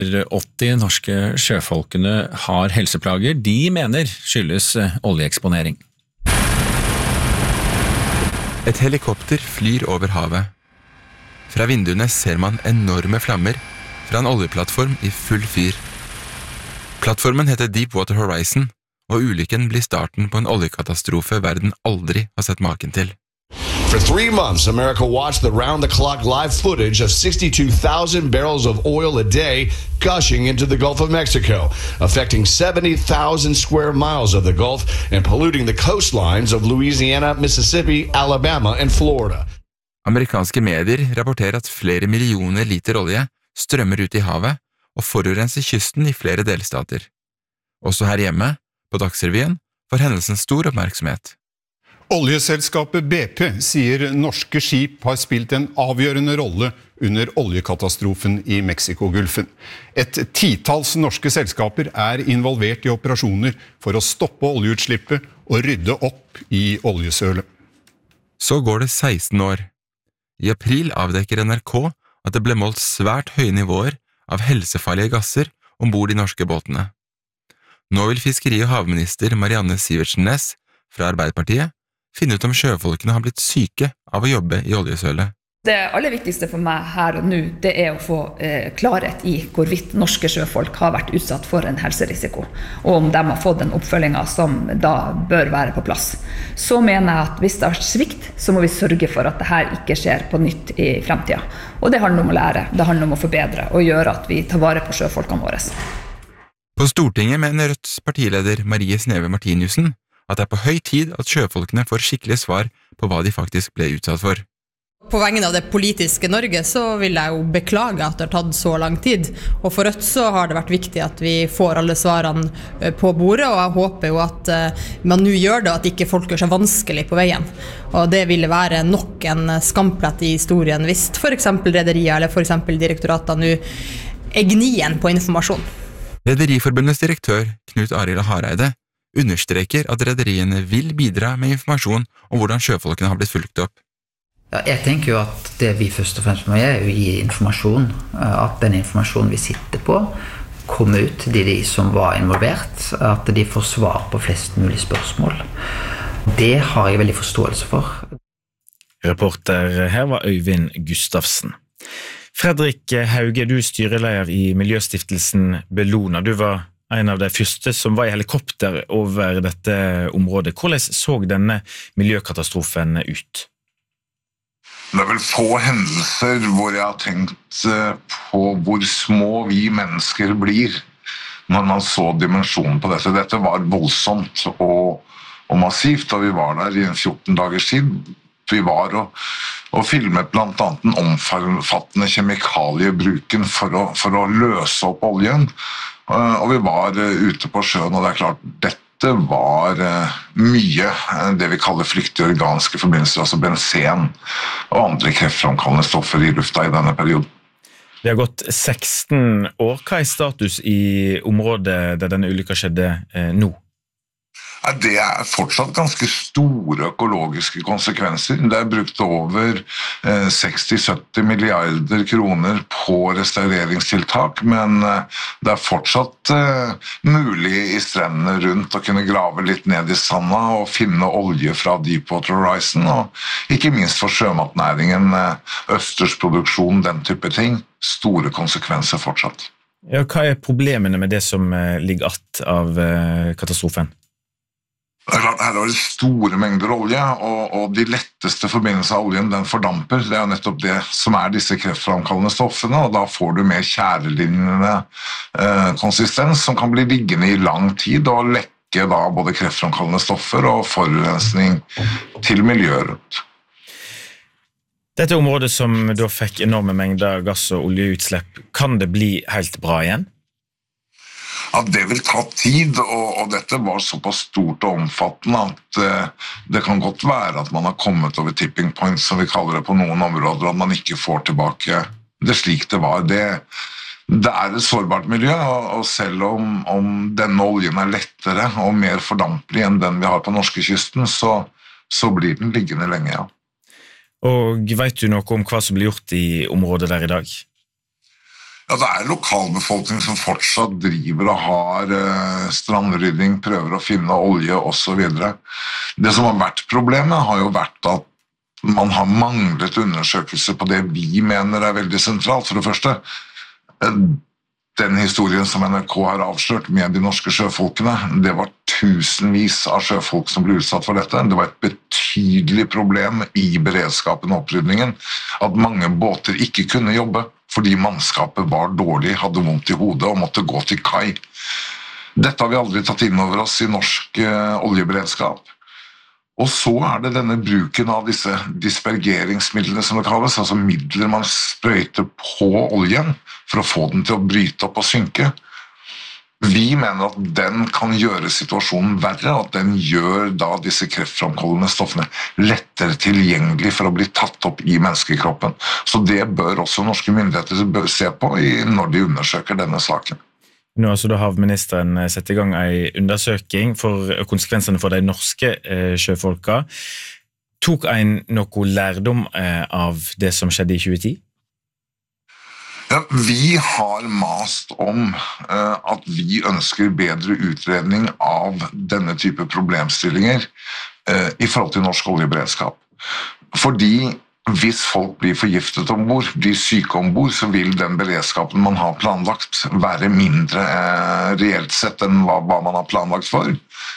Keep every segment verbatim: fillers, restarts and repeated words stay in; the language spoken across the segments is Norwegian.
åtti norske sjøfolkene har helseplager de mener skyldes oljeeksponering. Et helikopter flyr over havet. Fra vinduene ser man enorme flammer fra en oljeplattform i full fyr. Plattformen heter Deepwater Horizon, og ulykken blir starten på en oljekatastrofe verden aldri har sett maken til. For three months, America watched the round-the-clock live footage of sixty-two thousand barrels of oil a day gushing into the Gulf of Mexico, affecting seventy thousand square miles of the Gulf and polluting the coastlines of Louisiana, Mississippi, Alabama and Florida. Amerikanske medier rapporterer at flere millioner liter olje strømmer ut i havet og forurenser kysten i flere delstater. Også her hjemme, på Dagsrevyen, får hendelsen stor oppmerksomhet. Oljeselskapet B P sier norske skip har spilt en avgjørende rolle under oljekatastrofen i Mexiko-gulfen. Et titalls norske selskaper er involvert i operasjoner for å stoppe oljeutslippet og rydde opp i oljesølet. Så går det seksten år. I april avdekker N R K at det ble målt svært høye nivåer av helsefarlige gasser ombord i norske båtene. Nå vil fiskeri- og havminister Marianne Sivertsen Næss fra Arbeiderpartiet finne ut om sjøfolkene har blitt syke av å jobbe i oljesølet. Det aller viktigste for meg her og nå, det er å få eh, klarhet i hvorvidt norske sjøfolk har vært utsatt for en helserisiko, og om de har fått den oppfølgingen som da bør være på plass. Så mener jeg at hvis det har vært svikt, så må vi sørge for at dette ikke skjer på nytt i fremtiden. Og det handler om å lære, det handler om å forbedre, og gjøre at vi tar vare på sjøfolkene våre. På Stortinget mener Rødts partileder Marie Sneve Martinussen at det er på høy tid at sjøfolkene får skikkelig svar på hva de faktisk ble utsatt for. På vegne av det politiske Norge så vil jeg jo beklage at det har tatt så lang tid, og for Rødt så har det vært viktig at vi får alle svarene på bordet, og jeg håper jo at man nå gjør det, at ikke folk gjør seg vanskelig på veien. Og det ville være nok en skamplett i historien hvis for eksempel rederier eller for eksempel direktorater nå er gnien på informasjon. Rederiforbundets direktør, Knut Arild Hareide, understreker at rederiene vil bidra med informasjon om hvordan sjøfolkene har blitt fulgt opp. Ja, jeg tenker jo at det vi først og fremst må gjøre er å gi informasjon, at den informasjonen vi sitter på kommer ut til de som var involvert, at de får svar på flest mulig spørsmål. Det har jeg veldig forståelse for. Reporter her var Øyvind Gustavsen. Fredrik Hauge, du er styreleder i Miljøstiftelsen Bellona. Du var en av de første som var i helikopter over dette området. Hvordan så denne miljøkatastrofen ut? Det er vel få hendelser hvor jeg har tenkt på hvor små vi mennesker blir når man så dimensjonen på dette. Dette var voldsomt og, og massivt, og vi var der i en fjorten dagers tid. Vi var og, og filmet blant annet den omfattende kjemikaliebruken for å, for å løse opp oljen. Og vi var ute på sjøen, og det er klart, dette var mye det vi kaller flyktige organske forbindelser, altså benzen og andre kreftframkallende stoffer i lufta i denne perioden. Det har gått seksten år. Hva er status i området der denne ulykken skjedde eh, nå? Det er fortsatt ganske store økologiske konsekvenser. Det er brukt over seksti til sytti milliarder kroner på restaureringstiltak, men det er fortsatt mulig i strendene rundt å kunne grave litt ned i sanda og finne olje fra Deepwater Horizon, og ikke minst for sjømatnæringen, østersproduksjon, den type ting. Store konsekvenser fortsatt. Ja, hva er problemene med det som ligger att av katastrofen? Det er klart, her er det store mengder olje, og, og de letteste forbindelsene av oljen, den fordamper. Det er nettopp det som er disse kreftframkallende stoffene, og da får du mer tjærelignende eh, konsistens som kan bli liggende i lang tid og lekke da både kreftframkallende stoffer og forurensning til miljøet rundt. Dette området som da fikk enorme mengder gass- og oljeutslipp, kan det bli helt bra igjen? Ja, det vil ta tid, og, og dette var såpass stort og omfattende at uh, det kan godt være at man har kommet over tipping point, som vi kaller det på noen områder, at man ikke får tilbake det slik det var. Det, det er et sårbart miljø, og, og selv om, om denne oljen er lettere og mer fordampelig enn den vi har på norskekysten, så, så blir den liggende lenge, ja. Og vet du noe om hva som blir gjort i området der i dag? Ja, det er lokalbefolkning som fortsatt driver og har eh, strandrydding, prøver å finne olje og så videre. Det som har vært problemet har jo vært at man har manglet undersøkelser på det vi mener er veldig sentralt. For det første, den historien som N R K har avslørt med de norske sjøfolkene, det var tusenvis av sjøfolk som ble utsatt for dette. Det var et betydelig problem i beredskapen og opprydningen at mange båter ikke kunne jobbe fordi mannskapet var dårlig, hadde vondt i hodet og måtte gå til kai. Dette har vi aldri tatt inn over oss i norsk eh, oljeberedskap. Og så er det denne bruken av disse dispergeringsmidlene som det kalles, altså midler man sprøyter på oljen for å få den til å bryte opp og synke. Vi mener at den kan gjøre situasjonen verre, at den gjør da disse kreftframkallende stoffene lettere tilgjengelig for å bli tatt opp i menneskekroppen. Så det bør også norske myndigheter bør se på når de undersøker denne saken. Nå har altså havministeren sett i gang en undersøking for konsekvensene for de norske eh, sjøfolka. Tok en noe lærdom eh, av det som skjedde i tjue ti? Ja, vi har mast om eh, at vi ønsker bedre utredning av denne type problemstillinger eh, i forhold til norsk oljeberedskap. Fordi hvis folk blir forgiftet ombord, blir syke ombord, så vil den beredskapen man har planlagt være mindre eh, reelt sett enn hva, hva man har planlagt for.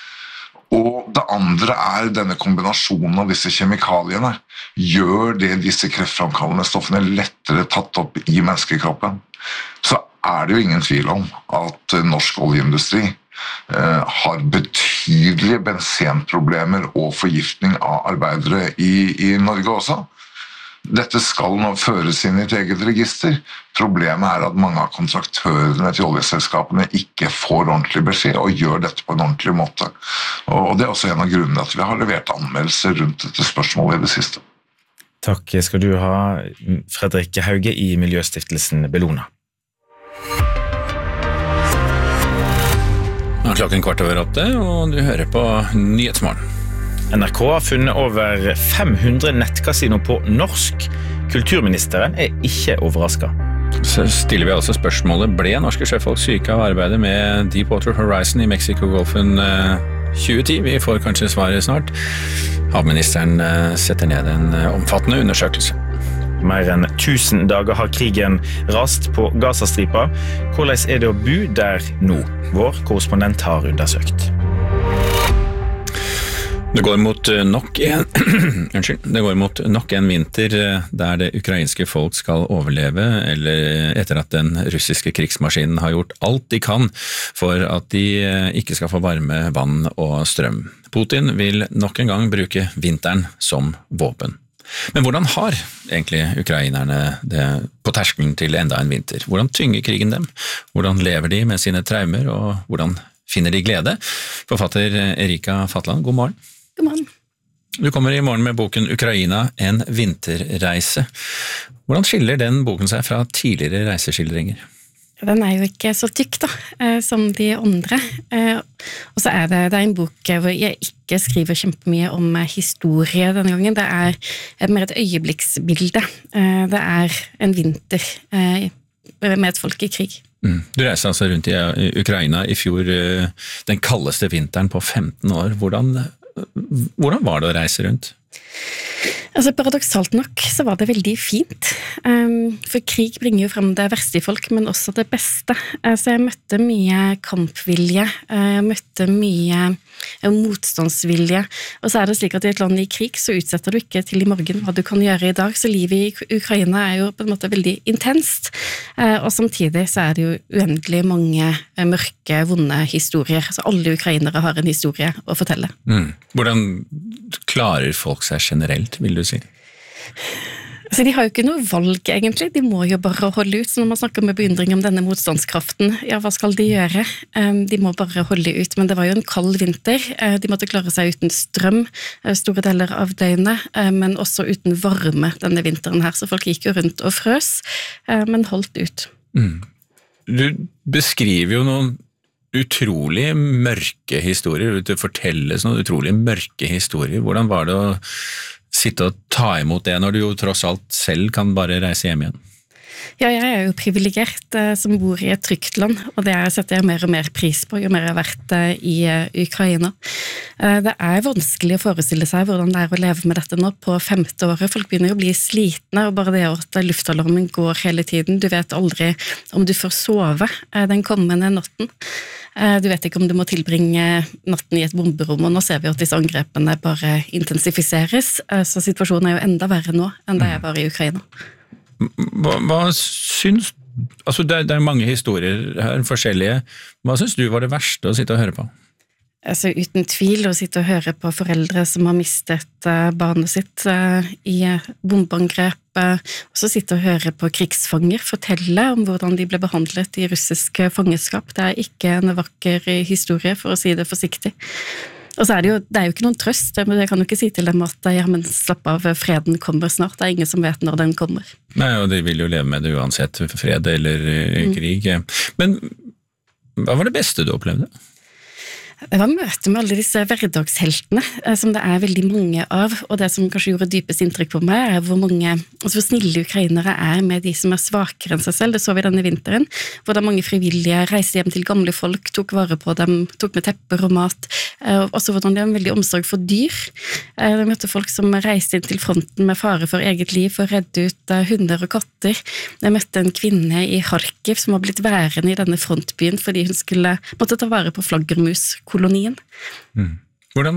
Og det andre er denne kombinasjonen av disse kjemikaliene. Gjør det disse kreftframkallende stoffene lettere tatt opp i menneskekroppen, så er det jo ingen tvil om at norsk oljeindustri eh, har betydelige bensenproblemer og forgiftning av arbeidere i, i Norge også. Dette skal nå føres inn i et eget register. Problemet er at mange av kontraktørene til oljeselskapene ikke får ordentlig beskjed og gjør dette på en ordentlig måte. Og det er også en av grunnene at vi har levert anmeldelser rundt dette spørsmålet i det siste. Takk skal du ha, Fredrik Hauge i Miljøstiftelsen Bellona. Nå er klokken kvart over åtte, og du hører på Nyhetsmorgen. N R K har funnet over fem hundre nettkasino på norsk. Kulturministeren er ikke overrasket. Så stiller vi altså spørsmålet, ble norske sjøfolk syke av arbeidet med Deepwater Horizon i Mexiko-golfen tjue ti? Vi får kanskje svaret snart. Havministeren setter ned en omfattende undersøkelse. Mer enn tusen dager har krigen rast på Gazastripa. Hvordan er det å bo der nå? Vår korrespondent har undersøkt. Det går mot nok en, unnskyld, det går mot nok en vinter der det ukrainske folk skal overleve, eller etter at den russiske krigsmaskinen har gjort alt de kan for at de ikke skal få varme, vann og strøm. Putin vil nok en gang bruke vinteren som våpen. Men hvordan har egentlig ukrainerne det på terskelen til enda en vinter? Hvordan tynger krigen dem? Hvordan lever de med sine traumer, og hvordan finner de glede? Forfatter Erika Fatland, god morgen. God morgen. Du kommer i morgen med boken Ukraina, en vinterreise. Hvordan skiller den boken seg fra tidligere reiseskildringer? Den er jo ikke så tykk da, som de andre. Og så er det, det er en bok hvor jeg ikke skriver kjempemye om historie denne gangen. Det er mer et øyeblikksbilde. Det er en vinter med et folk i krig. Mm. Du reiste altså rundt i Ukraina i fjor, den kaldeste vinteren på femten år. Hvordan Hvordan var det å reise rundt? Altså paradoksalt nok så var det veldig fint, um, for krig bringer jo frem det verste i folk, men også det beste. Uh, så jeg møtte mye kampvilje, uh, jeg møtte mye uh, motstandsvilje, og så er det slik at i et land i krig så utsetter du ikke til i morgen hva du kan gjøre i dag, så livet i Ukraina er jo på en måte veldig intenst, uh, og samtidig så er det jo uendelig mange uh, mørke, vonde historier, så alle ukrainere har en historie å fortelle. Mm. Hvordan klarer folk seg generelt, vil du si? Altså, de har jo ikke noe valg egentlig, de må jo bare holde ut. Så når man snakker med beundring om denne motstandskraften, ja, hva skal de gjøre? De må bare holde ut, men det var jo en kald vinter. De måtte klare seg uten strøm store deler av døgnet, men også uten varme denne vinteren her. Så folk gikk jo rundt og frøs, men holdt ut. Mm. Du beskriver jo noen utrolig mørke historier, det fortelles noen utrolig mørke historier. Hvordan var det å sitte og ta imot det, når du jo tross alt selv kan bare reise hjem igjen? Ja, jeg er jo privilegert eh, som bor i et trygt land, og det setter jeg mer og mer pris på, jo mer jeg har vært eh, i eh, Ukraina. Eh, det er vanskelig å forestille seg hvordan det er å leve med dette nå på femte året. Folk begynner å bli slitne, og bare det at luftalarmen går hele tiden. Du vet aldri om du får sove eh, den kommende natten. Eh, du vet ikke om du må tilbringe natten i et bomberom, og nå ser vi at disse angrepene bare intensifiseres, eh, så situasjonen er jo enda verre nå enn da jeg var i Ukraina. Hva, hva syns, altså det, det er mange historier her, forskjellige. Hva syns du var det verste å sitte og høre på? Altså, uten tvil å sitte og høre på foreldre som har mistet uh, barnet sitt uh, i bombeangrep, uh, og så sitte og høre på krigsfanger fortelle om hvordan de ble behandlet i russisk fangeskap. Det er ikke en vakker historie, for å si det forsiktig. Og så er det jo, det er jo ikke noen trøst, men jeg kan jo ikke si til dem at ja, men slapp av, freden kommer snart, det er ingen som vet når den kommer. Nei, og de vil jo leve med det uansett, fred eller mm. krig. Men hva var det beste du opplevde? Det var møte med alle disse hverdagsheltene, som det er veldig mange av, og det som kanskje gjorde dypest inntrykk på meg, er hvor mange, altså hvor snille ukrainere er med de som er svakere enn seg selv. Det så vi denne vinteren, hvor da mange frivillige reiste hjem til gamle folk, tok vare på dem, tok med tepper og mat, og også hvordan de har en veldig omsorg for dyr. Jeg møtte folk som reiste inn til fronten med fare for eget liv, for å redde ut hunder og katter. Jeg møtte en kvinne i Kharkiv som var blitt værende i denne frontbyen, fordi hun skulle måtte ta vare på flaggermus, kolonien. Mm. Hvordan,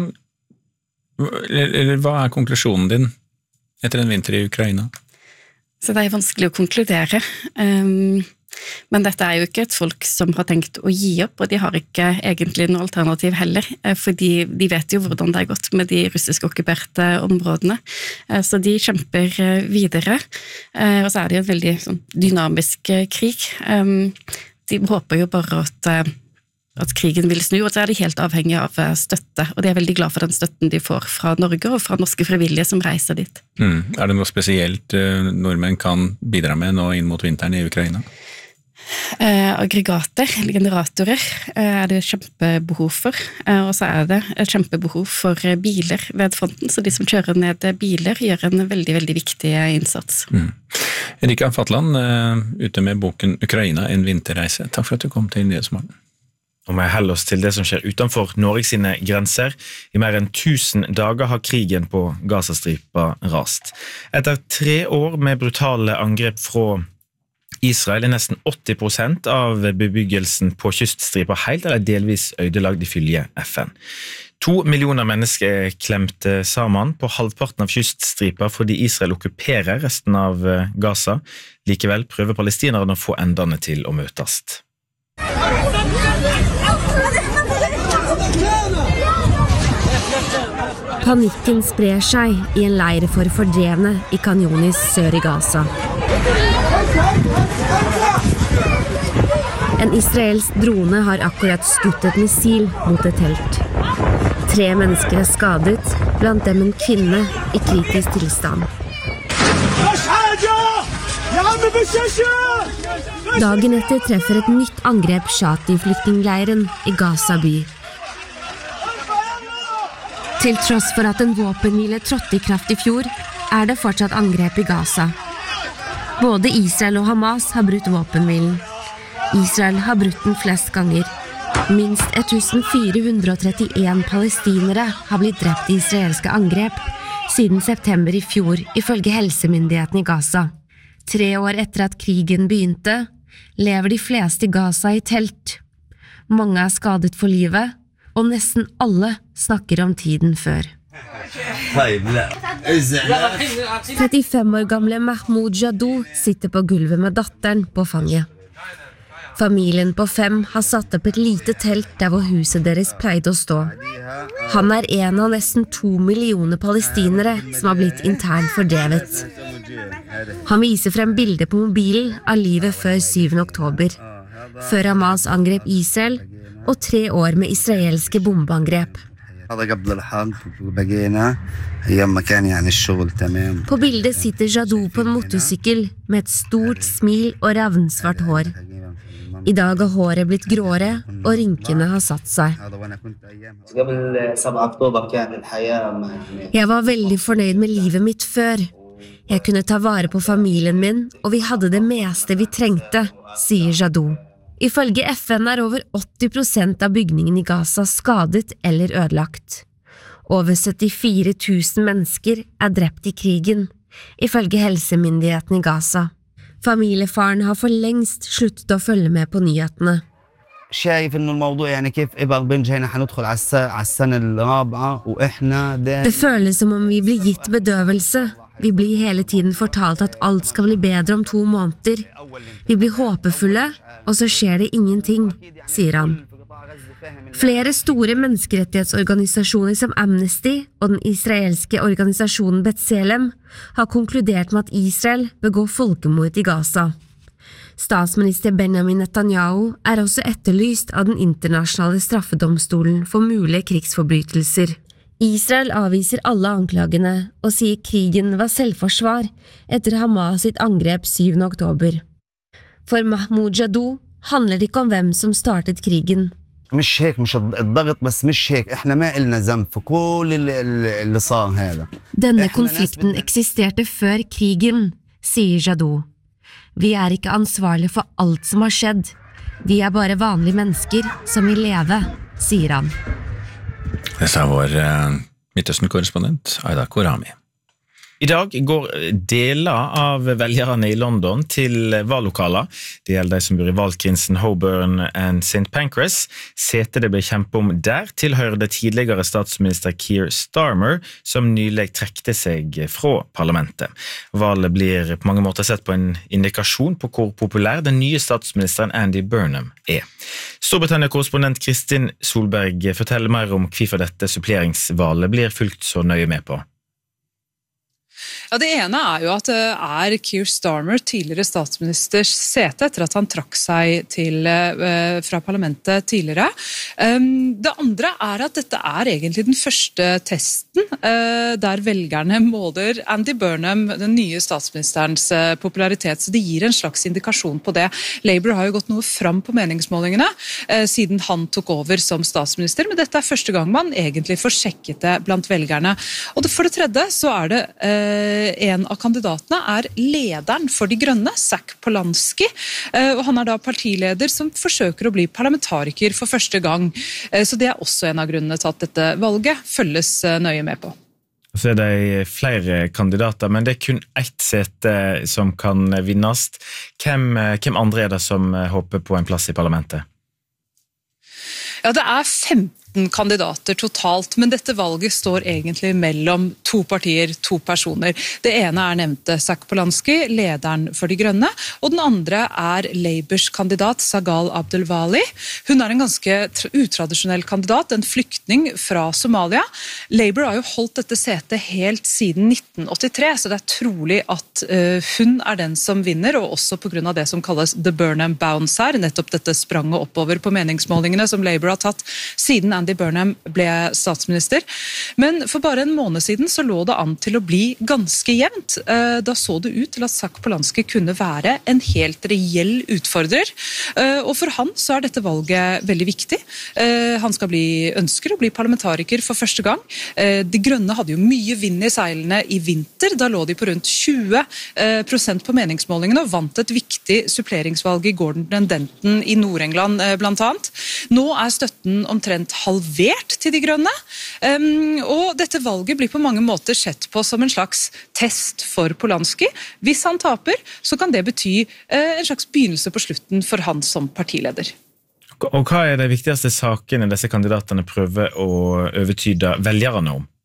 eller hva er konklusjonen din etter en vinter i Ukraina? Så det er vanskelig å konkludere. Um, men dette er jo ikke et folk som har tenkt å gi opp, og de har ikke egentlig noe alternativ heller, fordi de vet jo hvordan det er gått med de russisk okkuperte områdene. Så de kjemper videre, og så er det jo en veldig sånn, dynamisk krig. Um, de håper jo bare at at krigen vil snu, og så er de helt avhengig av støtte, og de er veldig glad for den støtten de får fra Norge og fra norske frivillige som reiser dit. Mm. Er det noe spesielt uh, nordmenn kan bidra med nå inn mot vinteren i Ukraina? Eh, aggregater, eller generatorer, eh, er det kjempebehov for, eh, og så er det et kjempebehov for biler ved fronten, så de som kjører ned biler gjør en veldig, veldig viktig innsats. Mm. Erika Fatland, uh, ute med boken Ukraina, en vinterreise. Takk for at du kom til Nyhetsmorgen. Og vi heller oss til det som skjer utenfor Norge sine grenser. I mer enn tusen dager har krigen på Gazastripa rast. Etter tre år med brutale angrep fra Israel er nesten åtti prosent av bebyggelsen på kyststripa helt eller delvis ødelagd ifølge F N. To millioner mennesker er klemt sammen på halvparten av kyststripa fordi Israel okkuperer resten av Gaza. Likevel prøver palestinerne å få endene til å møtes. Panikken sprer seg i en leir for fordrevne i Kanjonis sør i Gaza. En israelsk drone har akkurat skutt et missil mot et telt. Tre mennesker er skadet, blant dem en kvinne i kritisk tilstand. Dagen etter treffer et nytt angrep Shati-flyktningleiren i Gaza by. Til tross for at en våpenhvile trådte i kraft i fjor, er det fortsatt angrep i Gaza. Både Israel og Hamas har brutt våpenhvilen. Israel har brutt den flest ganger. Minst fjorten hundre trettien palestinere har blitt drept i israelske angrep siden september i fjor, ifølge helsemyndighetene i Gaza. Tre år etter at krigen begynte, lever de fleste i Gaza i telt. Mange er skadet for livet, og nesten alle snakker om tiden før. trettifem år gamle Mahmoud Jadou sitter på gulvet med datteren på fanget. Familien på fem har satt opp et lite telt der hvor huset deres pleide å stå. Han er en av nesten to millioner palestinere som har blitt internt fordrevet. Han viser frem bilder på mobilen av livet før syvende oktober, før Hamas angrep Israel, og tre år med israelske bombeangrep. På bildet sitter Jadou på en motorsykkel med et stort smil og ravnsvart hår. I dag har håret blitt gråere, og rynkene har satt seg. Jeg var veldig fornøyd med livet mitt før, Jeg kunne ta vare på familien min, og vi hadde det meste vi trengte, sier Jadot. Ifølge F N er over åtti prosent av bygningen i Gaza skadet eller ødelagt. Over syttifire tusen mennesker er drept i krigen, ifølge helsemyndighetene i Gaza. Familiefaren har for lengst sluttet å følge med på nyhetene. شايف إنه الموضوع يعني كيف إبر بنج هنا حندخل على السنة على السنة الرابعة وإحنا ده. Det føles som om vi blir gitt bedøvelse. Vi blir hele tiden fortalt at alt skal bli bedre om to måneder. Vi blir håpefulle, og så skjer det ingenting, sier han. Flere store menneskerettighetsorganisasjoner som Amnesty og den israelske organisasjonen B'Tselem har konkludert med at Israel begår folkemord i Gaza. Statsminister Benjamin Netanyahu er også etterlyst av den internasjonale straffedomstolen for mulige krigsforbrytelser. Israel avviser alle anklagene og sier krigen var selvforsvar etter Hamas sitt angrep syvende oktober. For Mahmoud Jadot handler det ikke om hvem som startet krigen. مش هيك مش الضغط بس مش هيك احنا ما قلنا ذنب في كل اللي صار هذا. Denne konflikten eksisterte før krigen, sier Jadot. Vi er ikke ansvarlige for alt som har skjedd. Vi er bare vanlige mennesker som vil leve, sier han. Det sa vår uh, Midtøsten-korrespondent Aida Korami. I dag går deler av velgerne i London til vallokaler. Det gjelder de som bor i valgkrinsen Holborn and Saint Pancras. Setet det ble kjempet om der tilhører det tidligere statsminister Keir Starmer, som nylig trekte seg fra parlamentet. Valget blir på mange måter sett på en indikasjon på hvor populær den nye statsministeren Andy Burnham er. Storbritannia-korrespondent Kristin Solberg forteller mer om hvorfor dette suppleringsvalget blir fulgt så nøye med på. Ja, Det ene er jo at det er Keir Starmer, tidligere statsministers sete, etter at han trakk seg til, uh, fra parlamentet tidligere. Um, det andre er at dette er egentlig den første testen uh, der velgerne måler Andy Burnham, den nye statsministerens uh, popularitet, så det gir en slags indikasjon på det. Labour har jo gått noe fram på meningsmålingene uh, siden han tok over som statsminister, men dette er første gang man egentlig får sjekket det blant velgerne. Og det, for det tredje så er det uh, en av kandidatene er lederen for De Grønne, Zac Polanski, og han er da partileder som forsøker å bli parlamentariker for første gang. Så det er også en av grunnene til at dette valget følges nøye med på. Så er det flere kandidater, men det er kun ett sete som kan vinnes. Hvem, hvem andre er det som håper på en plass i parlamentet? Ja, det er femten kandidater totalt, men dette valget står egentlig mellom to partier, to personer. Det ene er nevnte Zac Polanski, lederen for De Grønne, og den andre er Labours kandidat Sagal Abdulwali. Hun er en ganske utradisjonell kandidat, en flyktning fra Somalia. Labour har jo holdt dette setet helt siden nitten åttitre, så det er trolig at uh, hun er den som vinner, og også på grunn av det som kalles The Burnham Bounce her, nettopp dette spranget oppover på meningsmålingene som Labour har tatt siden Andy Burnham ble statsminister. Men for bare en måned siden så lå det an til å bli ganske jevnt. Da så det ut til at Zac Polanski kunne være en helt reell utfordrer. Og for han så er dette valget veldig viktig. Han skal bli, ønsker å bli parlamentariker for første gang. De Grønne hadde jo mye vind i seilene i vinter. Da lå de på rundt tjue prosent på meningsmålingene og vant et viktig suppleringsvalg i Gordon Denton i Nord-England blant annet. Nå er støtten omtrent halvert til De Grønne, um, og dette valget blir på mange måter sett på som en slags test for Polanski. Hvis han taper, så kan det bety uh, en slags begynnelse på slutten for han som partileder. Og hva er de viktigste sakene disse kandidatene prøver å overtyde velgerne om?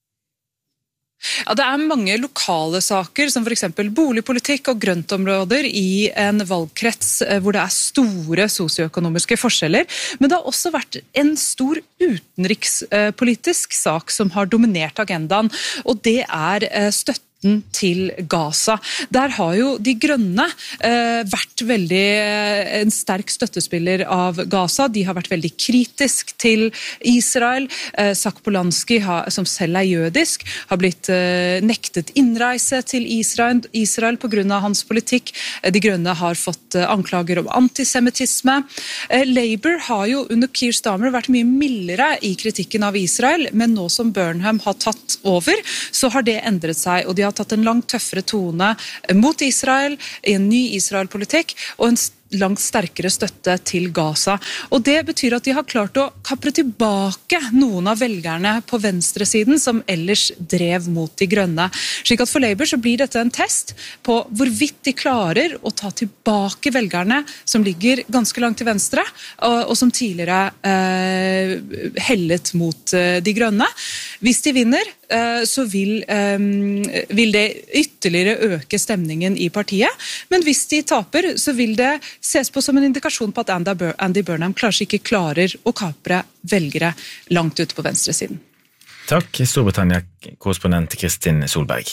Ja, det er mange lokale saker, som for eksempel boligpolitikk og grøntområder i en valgkrets hvor det er store sosioøkonomiske forskjeller, men det har også vært en stor utenrikspolitisk sak som har dominert agendaen, og det er støtte til Gaza. Der har jo De Grønne eh, vært veldig en sterk støttespiller av Gaza. De har vært veldig kritisk til Israel. Eh, Zac Polanski, har, som selv er jødisk, har blitt eh, nektet innreise til Israel, Israel på grunn av hans politikk. Eh, De Grønne har fått eh, anklager om antisemittisme. Eh, Labour har jo under Keir Starmer vært mye mildere i kritikken av Israel, men nå som Burnham har tatt over, så har det endret seg, og de de har tatt en langt tøffere tone mot Israel, i en ny Israel-politikk, og en langt sterkere støtte til Gaza. Og det betyr at de har klart å kapre tilbake noen av velgerne på venstresiden som ellers drev mot de grønne. Slik at for Labour så blir dette en test på hvorvidt de klarer å ta tilbake velgerne som ligger ganske langt til venstre, og, og som tidligere eh, hellet mot eh, de grønne. Hvis de vinner, eh, så vil, eh, vil det ytterligere øke stemningen i partiet, men hvis de taper, så vil det ses på som en indikasjon på at Andy Burnham kanskje ikke klarer å kapre velgere langt ute på venstresiden. Takk, Storbritannia-korrespondent Kristin Solberg.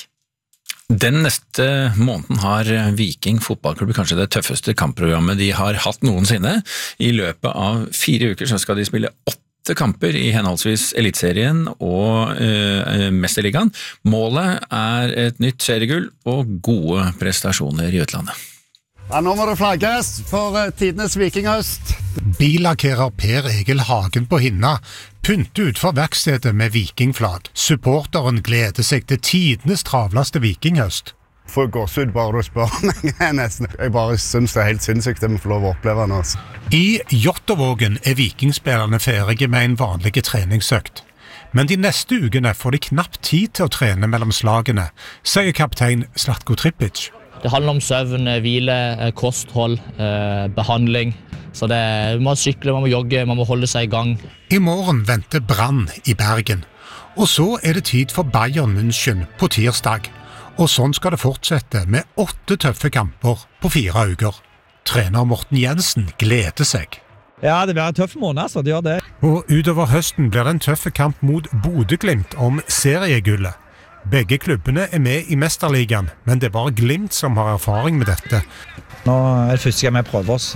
Den neste måneden har Viking fotballklubb kanskje det tøffeste kampprogrammet de har hatt noensinne. I løpet av fire uker så skal de spille åtte kamper i henholdsvis Elitserien og uh, Mesterligaen. Målet er et nytt seriegull og gode prestasjoner i utlandet. Ja, nå må det flagges for tidenes vikinghøst. Billakkerer Per Egil Hagen på Hinna pynte ut for verkstedet med vikingflagg. Supporteren gleder seg til tidenes travleste vikinghøst. Får gåsehud bare du spør meg, nesten. Jeg bare synes det er helt sinnssykt det vi får lov å oppleve nå. I Jåttåvågen er vikingspillerne ferdige med en vanlig treningsøkt. Men de neste ukene får de knapt tid til å trene mellom slagene, sier kaptein Zlatko Tripic. Det handler om søvn, hvile, kosthold, eh, behandling. Så det, man må sykle, man må jogge, man må holde seg i gang. I morgen venter Brann i Bergen. Og så er det tid for Bayern München på tirsdag. Og sånn skal det fortsette med åtte tøffe kamper på fire uker. Trener Morten Jensen gleder seg. Ja, det blir en tøff måned, altså, det gjør det. Og utover høsten blir det en tøffe kamp mot Bodø/Glimt om seriegullet. Begge klubbene er med i Mesterligaen, men det er bare Glimt som har erfaring med dette. Nå er det første gang vi prøver oss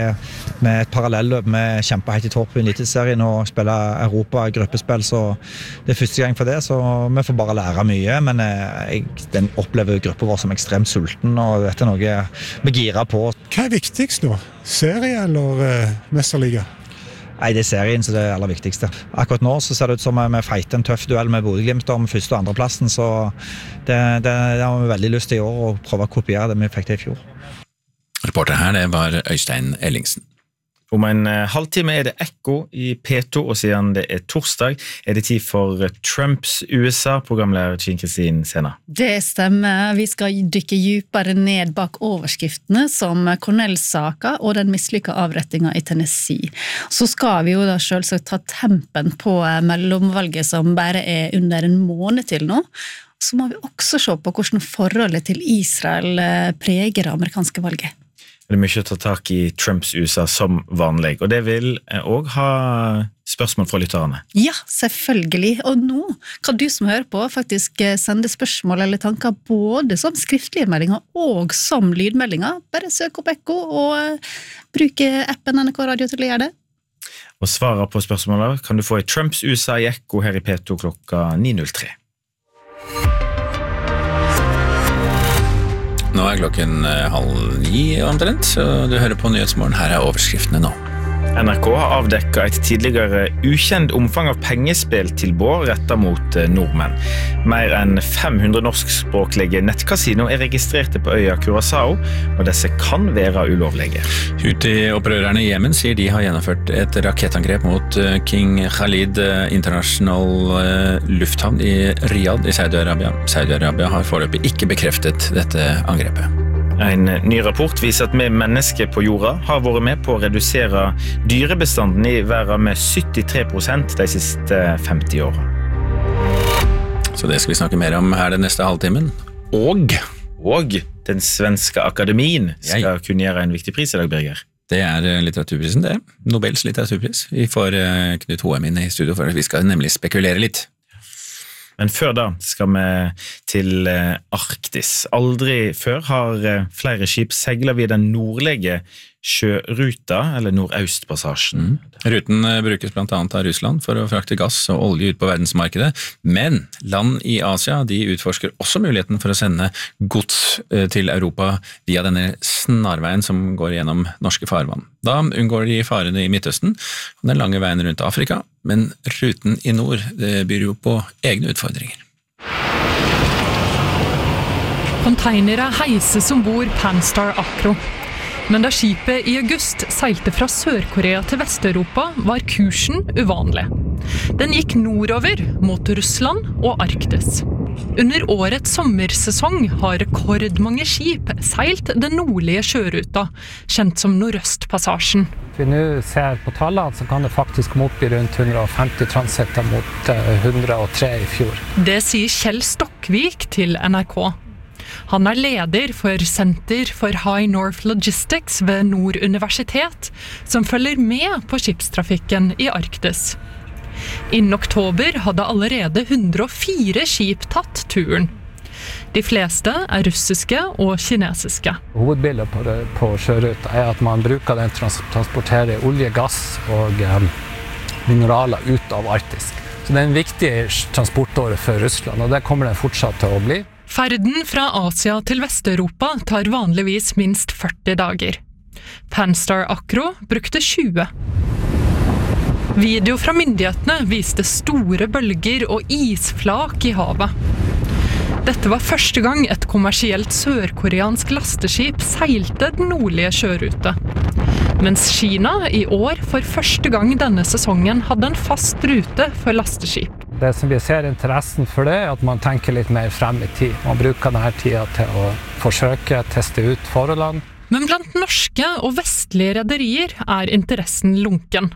med et parallelløp med kjempe helt i topp i Eliteserien og spille Europa gruppespill, så det er første gang for det, så vi får bare lære mye, men jeg den opplever gruppen vår som ekstremt sulten, og dette er noe vi girer på. Hva er viktigst nå? Serie eller uh, Mesterliga? Nei, det er serien som er det aller viktigste. Akkurat nå så ser det ut som vi fighter en tøff duell med Bodø/Glimt om første og andreplassen, så det, det, det har vi veldig lyst til i år å prøve å kopiere det vi fikk til i fjor. Reporter her, det var Øystein Ellingsen. Om en halvtime er det Ekko i P to, og siden det er torsdag, er det tid for Trumps U S A, programleder Jean-Kristin Sena. Det stemmer. Vi skal dykke dypere ned bak overskriftene som Cornell-saka og den mislykkede avrettingen i Tennessee. Så skal vi jo da selvsagt ta tempen på mellomvalget som bare er under en måned til nå. Så må vi også se på hvordan forholdet til Israel preger det amerikanske valget. Det er mye å ta tak i Trumps U S A som vanlig, og det vil også ha spørsmål fra lytterne. Ja, selvfølgelig. Og nå kan du som hører på faktisk sende spørsmål eller tanker både som skriftlige meldinger og som lydmeldinger. Bare søk opp Ekko og bruke appen N R K Radio til å gjøre det. Og svaret på spørsmålet kan du få i Trumps U S A i Ekko her i P to klokka ni null tre. Nå er klokken halv ni omtrent, så du hører på Nyhetsmorgen. Her er overskriftene nå. N R K har avdekket et tidligere ukjent omfang av pengespeltilbud rettet mot nordmenn. Mer enn fem hundre norskspråklige nettkasino er registrerte på øya Curaçao, og disse kan være ulovlige. Houthi-opprørerne i Yemen sier de har gjennomført et rakettangrep mot King Khalid International lufthavn i Riyadh i Saudi-Arabia. Saudi-Arabia har foreløpig ikke bekreftet dette angrepet. En ny rapport viser at vi mennesker på jorda har vært med på å redusere dyrebestanden i verden med syttitre prosent de siste femti årene. Så det skal vi snakke mer om her den neste halvtimen. Og, og den svenske akademien skal Jeg. kunne gjøre en viktig pris i dag, Birger. Det er litteraturprisen, det. Nobels litteraturpris. Vi får Knut Hoem inn i studio, for vi skal nemlig spekulere litt. Men før da skal vi til Arktis. Aldri før har flere skip seglet via den nordlige sjøruta, eller Nordøstpassasjen. Mm. Ruten brukes blant annet av Russland for å frakte gass og olje ut på verdensmarkedet, men land i Asia de utforsker også muligheten for å sende gods til Europa via denne snarveien som går gjennom norske farvann. Da unngår de farene i Midtøsten og den lange veien rundt Afrika, men ruten i nord det byr jo på egne utfordringer. Containere heises ombord Panstar Acro. Men da skipet i august seilte fra Sør-Korea til Vest-Europa, var kursen uvanlig. Den gikk nordover mot Russland og Arktis. Under årets sommersesong har rekordmange skip seilt den nordlige sjøruta, kjent som Nordøstpassasjen. Vi nå ser på tallene, så kan det faktisk komme opp i rundt hundre og femti transitter mot hundre og tre i fjor. Det sier Kjell Stokkvik til N R K. Han er leder for Center for High North Logistics ved Nord Universitet, som følger med på skipstrafikken i Arktis. Innen oktober hadde allerede hundre og fire skip tatt turen. De fleste er russiske og kinesiske. Hovedbildet på, det, på sjøruta er at man bruker den til å transportere olje, gass og um, mineraler ut av Arktis. Så det er en viktig transportåre for Russland, og det kommer den fortsatt til å bli. Ferden fra Asia til Vest-Europa tar vanligvis minst førti dager. Panstar Acro brukte tjue. Video fra myndighetene viste store bølger og isflak i havet. Dette var første gang et kommersielt sørkoreansk lasteskip seilte den nordlige sjørute. Mens Kina i år for første gang denne sesongen hadde en fast rute for lasteskip. Det som vi ser interessen for det, er at man tenker litt mer frem i tid. Man bruker denne tida til å forsøke, teste ut forholdene. Men blant norske og vestlige rederier er interessen lunken.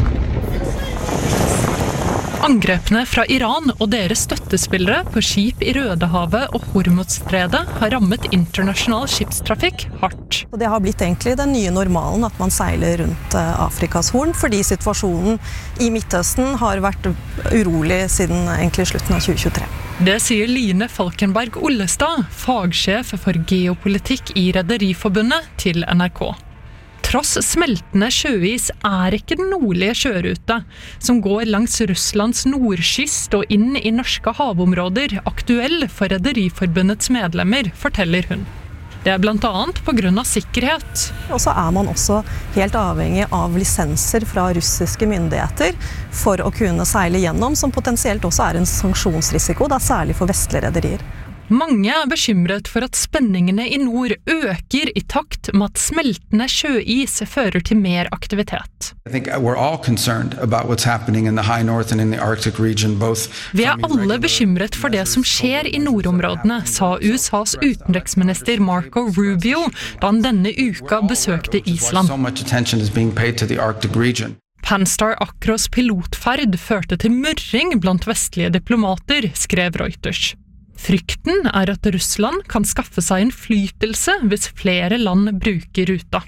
Angrepene fra Iran og deres støttespillere på skip i Rødehavet og Hormuzstredet har rammet internasjonal skipstrafikk hardt. Det har blitt egentlig den nye normalen at man seiler rundt Afrikas horn, fordi situasjonen i Midtøsten har vært urolig siden egentlig slutten av tjue tjuetre. Det sier Line Falkenberg Ollestad, fagsjef for geopolitikk i Rederiforbundet til N R K. Tross smeltende sjøis er ikke den nordlige sjørute, som går langs Russlands nordkyst og inn i norske havområder, aktuell for Rederiforbundets medlemmer, forteller hun. Det er blant annet på grunn av sikkerhet. Og så er man også helt avhengig av lisenser fra russiske myndigheter for å kunne seile gjennom, som potensielt også er en sanksjonsrisiko, da særlig for vestlige rederier. Mange er bekymret for at spenningene i nord øker i takt med at smeltende sjøis fører til mer aktivitet. Vi er alle bekymret for det som skjer i nordområdene, sa U S A's utenriksminister Marco Rubio da han denne uka besøkte Island. Panstar Acros pilotferd førte til murring blant vestlige diplomater, skrev Reuters. Frykten er at Russland kan skaffe seg innflytelse hvis flere land bruker ruta.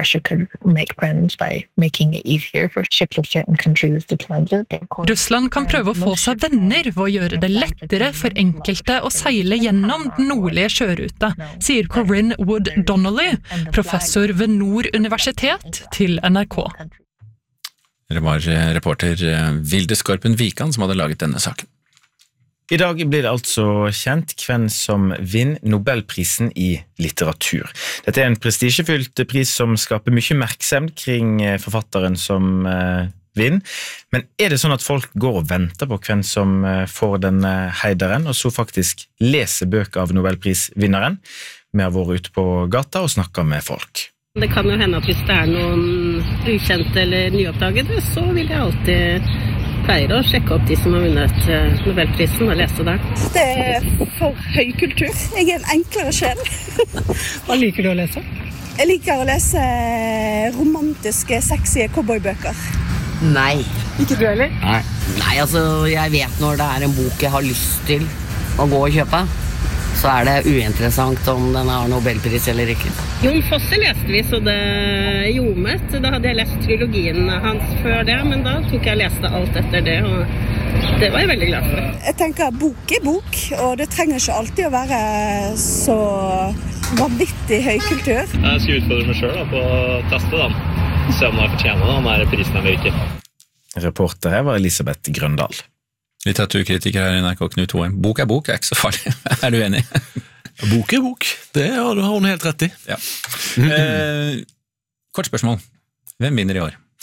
Russland kan prøve å få seg venner ved å gjøre det lettere for enkelte å seile gjennom den nordlige sjøruta, sier Corinne Wood Donnelly, professor ved Nord Universitet, til N R K. Det var reporter Vilde Skorpen Vikan som hadde laget denne saken. I dag blir det altså kjent hvem som vinner Nobelprisen i litteratur. Dette er en prestisjefylt pris som skaper mye merksemd kring forfatteren som vinner. Men er det sånn at folk går og venter på hvem som får denne heideren, og så faktisk leser bøker av Nobelprisvinneren? Vi har vært ute på gata og snakket med folk. Det kan jo hende at hvis det er noen ukjente eller nyoppdagede, så vil jeg alltid pleier å sjekke opp de som har vunnet Nobelprisen og lese der. Det er for høy kultur. Jeg er en enklere sjel. Hva liker du å lese? Jeg liker å lese romantiske, sexy cowboybøker. Nei. Ikke du heller? Nei. Nei, altså, jeg vet når det er en bok jeg har lyst til å gå og kjøpe, så er det uinteressant om den har Nobelpris eller ikke. Jon Fosse leste vi, så det ljomet. Da hadde jeg lest trilogien hans før det, men da tok jeg og leste alt etter det, og det var jeg veldig glad for. Jeg tenker bok er bok, og det trenger ikke alltid å være så vanvittig høy kultur. Jeg skal utfordre meg selv da, på å teste den. Se om jeg fortjener den her prisen eller ikke. Reporter her var Elisabeth Grøndal. Litteraturkritiker her i N R K, Knut Hoem. Bok er bok, er ikke så farlig. Er du enig? Bok er bok. Det har du hun helt rett i. Ja. Eh, kort spørsmål. Hvem vinner i år?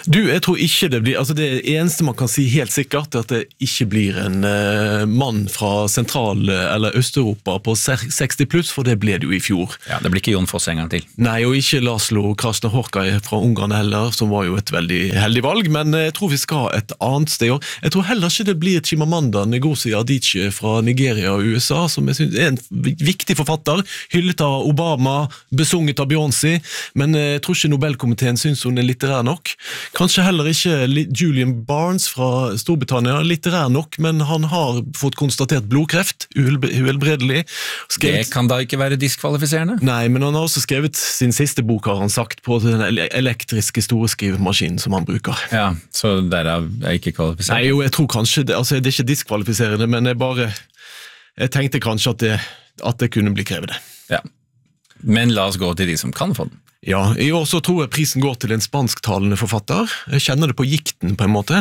Du, jeg tror ikke det blir, altså det eneste man kan si helt sikkert er at det ikke blir en uh, mann fra sentral- eller Østeuropa på seksti pluss, for det ble det jo i fjor. Ja, det blir ikke Jon Foss en gang til. Nei, og ikke Laszlo Krasnahorkai fra Ungarn heller, som var jo et veldig heldig valg, men jeg tror vi skal et annet sted. Jeg tror heller ikke det blir Chimamanda Ngozi Adichie fra Nigeria og U S A, som jeg synes er en viktig forfatter, hyllet av Obama, besunget av Beyoncé, men jeg tror ikke Nobelkomiteen synes hun er litterær nok. Kanskje heller ikke Julian Barnes fra Storbritannia, litterær nok, men han har fått konstatert blodkreft, uhelbredelig. Skrevet... Det kan da ikke være diskvalifiserende? Nei, men han har også skrevet sin siste bok, har han sagt, på den elektriske storeskrivermaskinen som han bruker. Ja, så derav er ikke kvalifisert? Nei, jo, jeg tror kanskje, det, altså det er ikke diskvalifiserende, men jeg bare, jeg tenkte kanskje at det, at det kunne bli krevende. Ja, men la oss gå til de som kan få den. Ja, i år så tror jeg prisen går til en spansktalende forfatter. Jeg kjenner det på gikten på en måte.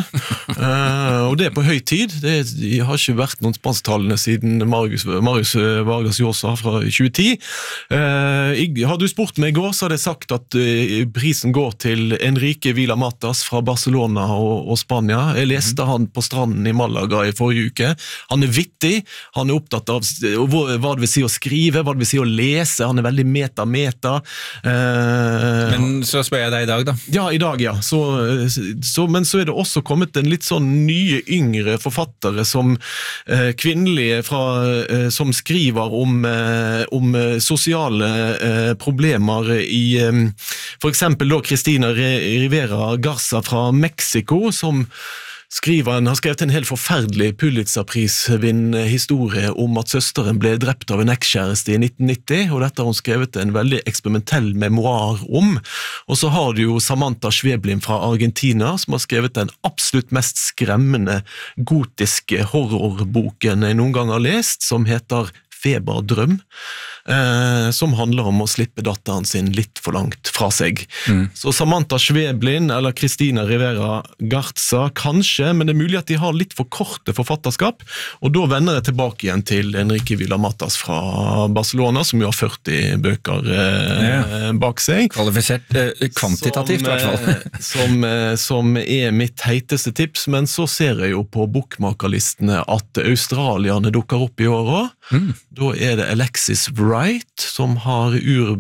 uh, og det er på høy tid. Det, det har ikke vært noen spansktalende siden Marius, Marius Vargas Llosa fra tjue ti. Uh, har du spurt meg i går, så hadde jeg sagt at uh, prisen går til Enrique Vila-Matas fra Barcelona og, og Spania. Jeg leste han på stranden i Malaga i forrige uke. Han er vittig, han er opptatt av hva det vil si å skrive, hva det vil si å lese, han er veldig meta-meta. Uh, Men så spør jeg deg i dag da. Ja, i dag, ja. Så, så, men så er det også kommet en litt sånn nye yngre forfattere som eh, kvinnelige fra, eh, som skriver om, eh, om sosiale eh, problemer i eh, for eksempel da Cristina Rivera Garza fra Mexico, som skriver en, har skrevet en helt forferdelig Pulitzer-prisvinnende historie om at søsteren ble drept av en ekskjæreste i nitten nitti, og dette har hun skrevet en veldig eksperimentell memoar om. Og så har du jo Samantha Schweblin fra Argentina, som har skrevet den absolutt mest skremmende gotiske horrorboken jeg noen gang har lest, som heter Feberdrøm, eh, som handler om å slippe datteren sin litt for langt fra seg. Mm. Så Samantha Schweblin eller Cristina Rivera Garza kanskje, men det er mulig at de har litt for korte forfatterskap, og da vender jeg tilbake igjen til Enrique Vila-Matas fra Barcelona, som jo har førti bøker eh, ja. bak seg. Kvalifisert eh, kvantitativt, som, i hvert fall. som, eh, som er mitt heiteste tips, men så ser jeg jo på bokmakerlistene at australierne dukker opp i år også. Mm. Da er det Alexis Wright, som har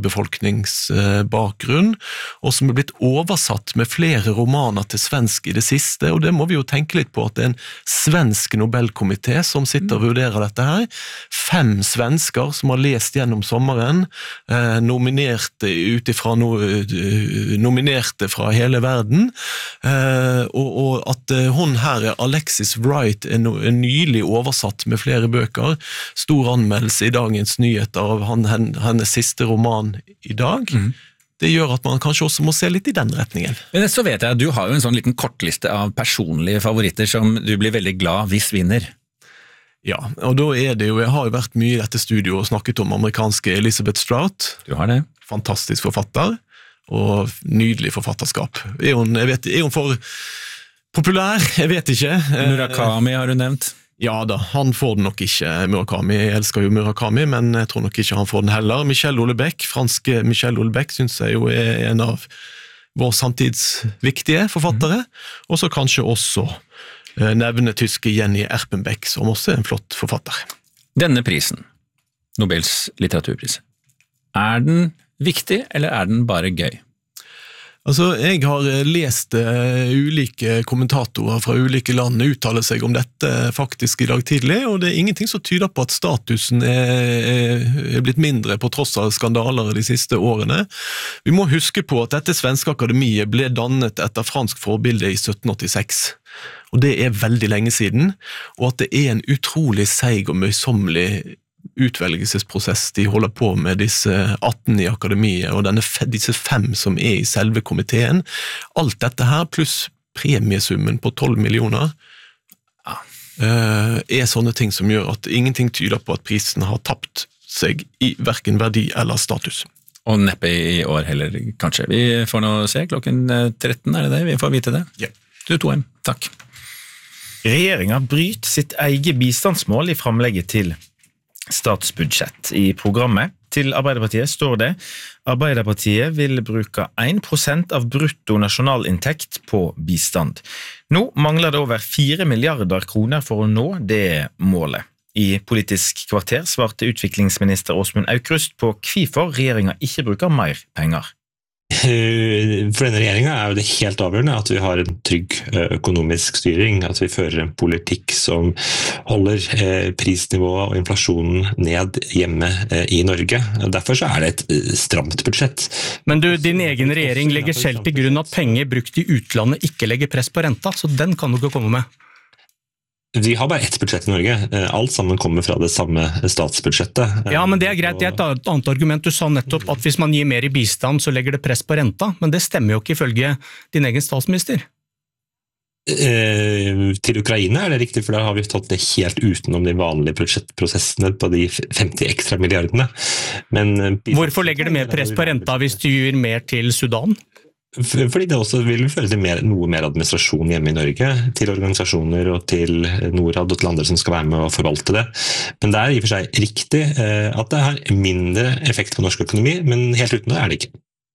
urbefolkningsbakgrunn, og som er blitt oversatt med flere romaner til svensk i det siste, og det må vi jo tenke litt på at det er en svensk Nobelkomité som sitter og vurderer dette her. Fem svensker som har lest gjennom sommeren, eh, nominerte utifra no, nominerte fra hele verden, eh, og, og at hun her, Alexis Wright, er, no, er nylig oversatt med flere bøker, stor anmeldelse i dagens nyheter av han, hennes siste roman i dag. Mm. Det gjør at man kanskje også må se litt i den retningen. Men så vet jeg at du har jo en sånn liten kortliste av personlige favoritter som du blir veldig glad hvis vinner. Ja, og da er det jo, jeg har jo vært mye i dette studioet og snakket om amerikanske Elizabeth Strout. Du har det. Fantastisk forfatter, og nydelig forfatterskap. Er hun, jeg vet, er hun for populær? Jeg vet ikke. Murakami har du nevnt. Ja da, han får den nok ikke, Murakami. Jeg elsker jo Murakami, men jeg tror nok ikke han får den heller. Michel Houellebecq, franske Michel Houellebecq, synes jeg jo er en av vår samtidsviktige forfattere, og så kanskje også nevne tyske Jenny Erpenbeck, som også er en flott forfatter. Denne prisen, Nobels litteraturpris, er den viktig, eller er den bare gøy? Altså, jeg har lest uh, ulike kommentatorer fra ulike land uttale seg om dette faktisk i dag tidlig, og det er ingenting som tyder på at statusen er, er blitt mindre på tross av skandaler de siste årene. Vi må huske på at dette svenske akademiet ble dannet etter fransk forbilde i sytten åttiseks, og det er veldig lenge siden, og at det er en utrolig seig og møysommelig utvelgelsesprosess de holder på med disse atten i akademiet og denne, disse fem som er i selve komiteen. Alt dette her pluss premiesummen på tolv millioner ja, er sånne ting som gjør at ingenting tyder på at prisen har tapt seg i hverken verdi eller status. Og neppe i år heller, kanskje. Vi får nå se klokken tretten, er det det? Vi får vite det. Ja. Du to M, takk. Regjeringen bryter sitt eget bistandsmål i framlegget til statsbudsjett. I programmet til Arbeiderpartiet står det Arbeiderpartiet vil bruke en prosent av brutto nasjonalinntekt på bistand. Nå mangler det over fire milliarder kroner for å nå det målet. I Politisk kvarter svarte utviklingsminister Åsmund Aukrust på hvorfor regjeringen ikke bruker mer penger. For denne regjeringen er jo det helt avgjørende at vi har en trygg økonomisk styring, at vi fører en politikk som holder prisnivået og inflasjonen ned hjemme i Norge. Derfor så er det et stramt budsjett. Men du, din egen regjering legger selv til grunn at penger brukt i utlandet ikke legger press på renta, så den kan du ikke komme med. Vi har bare ett budsjett i Norge. Alt sammen kommer fra det samme statsbudsjettet. Ja, men det er greit. Det er et annet argument. Du sa nettopp at hvis man gir mer i bistand, så legger det press på renta. Men det stemmer jo ikke ifølge din egen statsminister. Eh, til Ukraina er det riktig, for da har vi tatt det helt utenom de vanlige budsjettprosessene på de femti ekstra milliardene. Men hvorfor legger det mer press på renta hvis du gir mer til Sudan? Fordi det også vil føre til mer, noe mer administrasjon hjemme i Norge, til organisasjoner og til Norad og til andre som skal være med og forvalte det. Men det er i og for seg riktig at det har mindre effekt på norsk økonomi, men helt uten det er det ikke.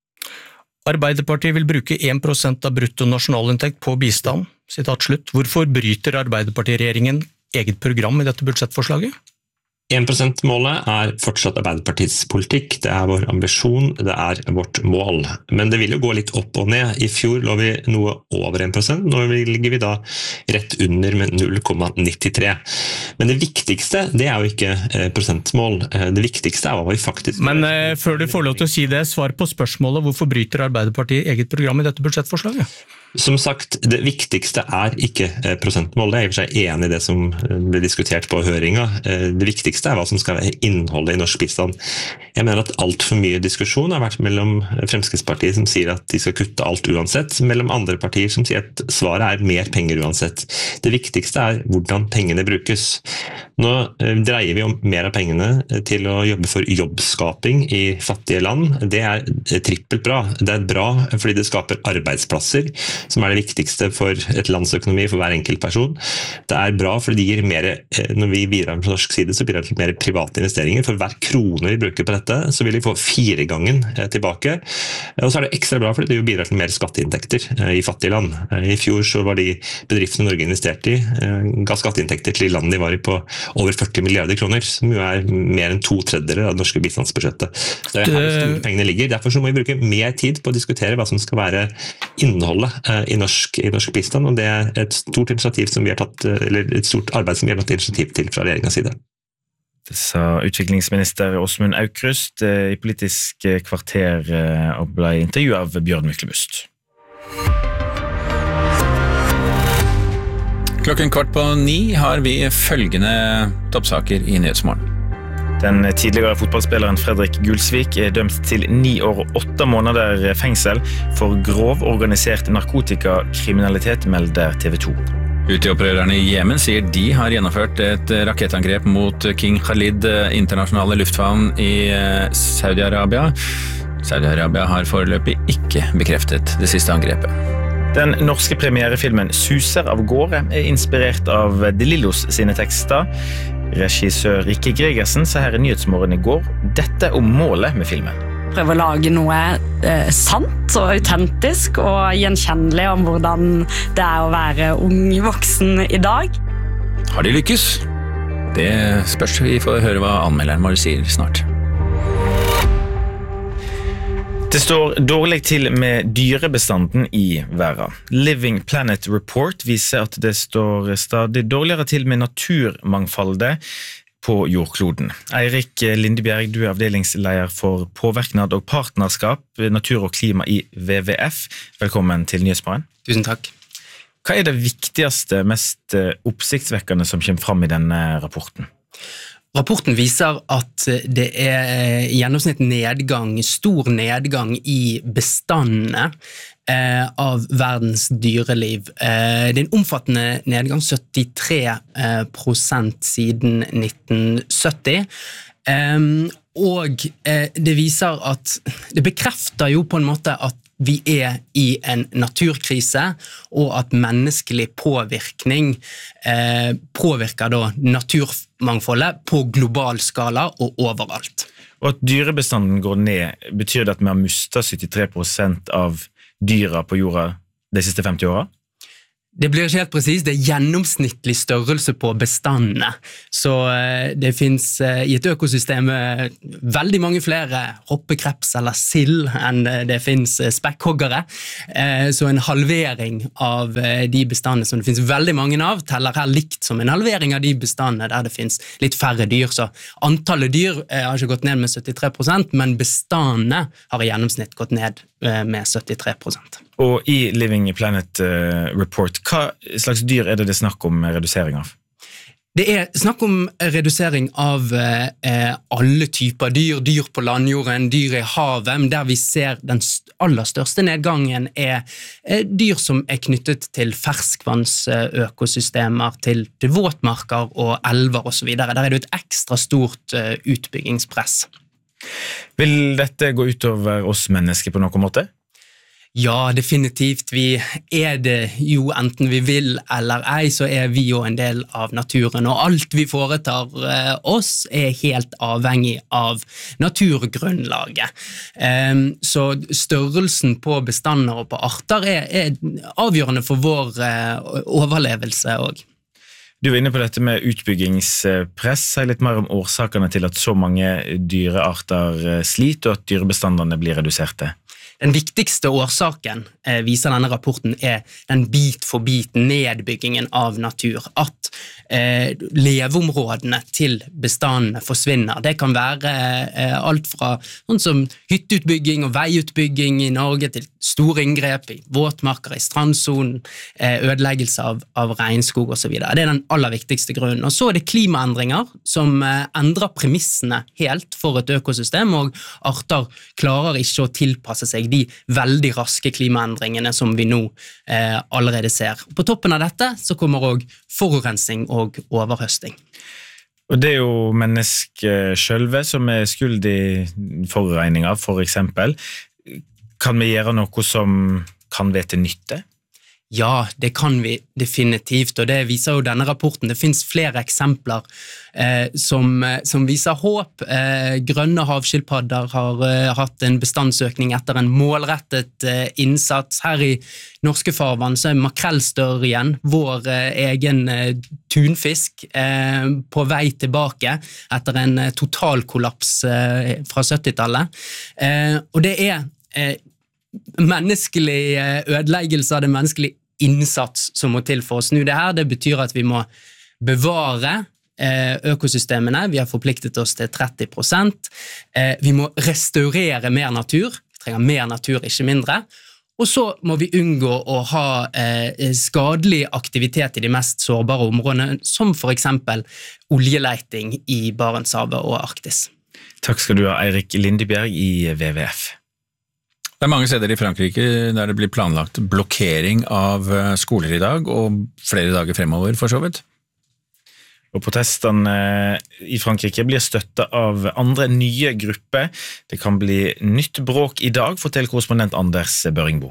Arbeiderpartiet vil bruke en prosent av brutto nasjonalinntekt på bistand. Sitat slutt. Hvorfor bryter Arbeiderpartiet-regjeringen eget program i dette budsjettforslaget? en prosent-målet er fortsatt Arbeiderpartiets politikk, det er vår ambisjon, det er vårt mål. Men det vil jo gå litt opp og ned. I fjor lå vi noe over en prosent, nå ligger vi da rett under med null komma nittitre. Men det viktigste, det er jo ikke prosentmål. Det viktigste er hva vi faktisk... Men eh, før du får lov til å si det, svar på spørsmålet, hvorfor bryter Arbeiderpartiet eget program i dette budsjettforslaget? Som sagt, det viktigste er ikke prosentmål. Det er i og for seg enig i det som ble diskutert på høringen. Det viktigste er hva som skal være innholdet i norsk bistand. Jeg mener at alt for mye diskusjon har vært mellom Fremskrittspartiet som sier at de skal kutte alt uansett, mellom andre partier som sier at svaret er mer penger uansett. Det viktigste er hvordan pengene brukes. Nå dreier vi om mer av pengene til å jobbe for jobbskaping i fattige land. Det er trippelt bra. Det er bra fordi det skaper arbeidsplasser, som er det viktigste for et landsøkonomi for hver enkelt person. Det er bra fordi det gir mer, når vi bidrar på norsk side, så bidrar det til mer private investeringer. For hver krone vi bruker på dette, så vil vi få fire gangen tilbake. Og så er det ekstra bra fordi det bidrar til mer skatteinntekter i fattige land. I fjor så var de bedriftene Norge investerte i, ga skatteinntekter til land de var i på over førti milliarder kroner, som jo er mer enn to tredjedeler av det norske bistandsbudsjettet. Så det er her store pengene ligger. Derfor så må vi bruke mer tid på å diskutere hva som skal være innholdet i norsk, i norsk bistand, og det er et stort initiativ som vi har tatt, eller et stort arbeid som vi har tatt initiativ til fra regjeringens side. Det sa utviklingsminister Åsmund Aukrust i Politisk kvarter og ble intervjuet av Bjørn Myklebust. Klokken kvart på ni har vi følgende toppsaker i Nyhetsmorgen. Den tidligere fotballspilleren Fredrik Gulsvik er dømt til ni år og åtte måneder fengsel for grov organisert narkotikakriminalitet, melder T V to. Houthi-opprørerne i Yemen sier de har gjennomført et rakettangrep mot King Khalid internasjonale lufthavn i Saudi-Arabia. Saudi-Arabia har foreløpig ikke bekreftet det siste angrepet. Den norske premierefilmen Suser av gårde er inspirert av De Lillos sine tekster. Regissør Rikke Gregersen sa her i Nyhetsmorgen i går dette om målet med filmen. Prøve å lage noe eh, sant og autentisk og gjenkjennelig om hvordan det er å være ung voksen i dag. Har de lykkes? Det spørs, vi får høre hva anmelderen vår sier snart. Det står dårlig til med dyrebestanden i verden. Living Planet Report viser at det står stadig dårligere til med naturmangfoldet på jordkloden. Eirik Lindebjerg, du er avdelingsleder for påvirknad og partnerskap, natur og klima i W W F. Velkommen til Nyhetsmorgen. Tusen takk. Hva er det viktigste, mest oppsiktsvekkende som kommer fram i denne rapporten? Rapporten viser at det er gjennomsnitt nedgang, stor nedgang i bestandene eh, av verdens dyreliv. Eh, det er en omfattende nedgang, syttitre prosent siden nitten sytti. Eh, og eh, det viser at, det bekrefter jo på en måte at vi er i en naturkrise, og at menneskelig påvirkning eh, påvirker da naturmangfoldet på global skala og overalt. Og at dyrebestanden går ned, betyr det at vi har mistet syttitre prosent av dyra på jorda de siste femti årene? Det blir ikke helt precis, det er gjennomsnittlig størrelse på bestandene. Så det finnes i et økosystem veldig mange flere hoppekreps eller sild enn det finnes spekkhoggere. Så en halvering av de bestandene som det finnes veldig mange av, teller her likt som en halvering av de bestandene der det finnes litt færre dyr. Så antallet dyr har ikke gått ned med syttitre prosent, men bestandene har i gjennomsnitt gått ned med syttitre prosent. Og i Living Planet Report, hva slags dyr er det det snakk om redusering av? Det er snakk om redusering av eh, alle typer dyr, dyr på landjorden, dyr i havet, men der vi ser den aller største nedgangen er eh, dyr som er knyttet til ferskvannsøkosystemer, til, til våtmarker og elver og så videre. Der er det et ekstra stort eh, utbyggingspress. Vil dette gå utover oss mennesker på noen måte? Ja, definitivt. Vi er det jo enten vi vil eller ei, så er vi jo en del av naturen, og alt vi foretar eh, oss er helt avhengig av naturgrunnlaget. Eh, så størrelsen på bestander og på arter er, er avgjørende for vår eh, overlevelse også. Du var inne på dette med utbyggingspress. Si litt mer om årsakene til at så mange dyrearter sliter og at dyrebestandene blir reduserte. Den viktigste årsaken, eh, viser denne rapporten, er den bit for bit nedbyggingen av natur. At eh, leveområdene til bestandene forsvinner. Det kan være eh, alt fra sånn som hytteutbygging og veiutbygging i Norge til store inngrep i våtmarker, i strandzonen, eh, ødeleggelse av, av regnskog og så videre. Det er den aller viktigste grunnen. Og så er det klimaendringer som eh, endrer premissene helt for et økosystem, og arter klarer ikke å tilpasse seg de veldig raske klimaendringene som vi nå eh, allerede ser. På toppen av dette så kommer også forurensning og overhøsting. Og det er jo mennesker selv som er skuld i forureninger, for eksempel. Kan vi gjøre noe som kan være til nytte? Ja, det kan vi definitivt, og det viser jo denne rapporten. Det finnes flere eksempler eh, som, som viser håp. Eh, grønne havskilpadder har eh, hatt en bestandsøkning etter en målrettet eh, innsats. Her i norske farvann så er makrellstør igjen, vår eh, egen eh, tunfisk, eh, på vei tilbake etter en eh, totalkollaps eh, fra syttitallet. Eh, og det er eh, menneskelig ødeleggelse av det menneskelige innsats som må til for å snu det her. Det betyr at vi må bevare økosystemene. Vi har forpliktet oss til tretti prosent. Vi må restaurere mer natur. Vi trenger mer natur, ikke mindre. Og så må vi unngå å ha skadelig aktivitet i de mest sårbare områdene, som for eksempel oljeleiting i Barentshavet og Arktis. Takk skal du ha, Eirik Lindebjerg i W W F. Det er mange steder i Frankrike der det blir planlagt blokkering av skoler i dag, og flere dager fremover for så vidt. Og protestene i Frankrike blir støttet av andre nye grupper. Det kan bli nytt bråk i dag, forteller korrespondent Anders Børingbo.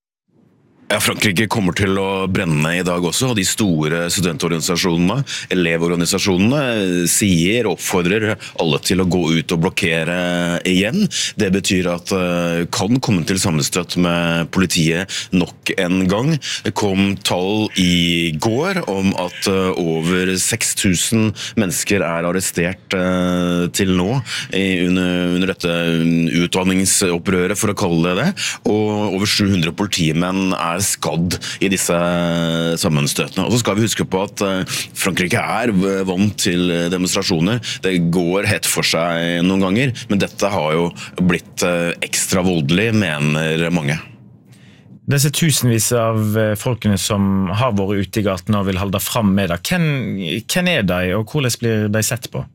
Ja, Frankrike kommer til å brenne i dag også, og de store studentorganisasjonene, elevorganisasjonene, sier og oppfordrer alle til å gå ut og blokkere igjen. Det betyr at det kan komme til sammenstøt med politiet nok en gang. Det kom tall i går om at over seks tusen mennesker er arrestert til nå under, under dette utdanningsopprøret, for å kalle det det, og over sju hundre politimenn er skadd i disse sammenstøtene. Og så skal vi huske på at Frankrike er vant til demonstrasjoner. Det går hett for seg noen ganger, men dette har jo blitt ekstra voldelig, mener mange. Disse tusenvis av folkene som har vært ute i gaten og vil holde fram med det, hvem, hvem er de, og hvordan blir de sett på?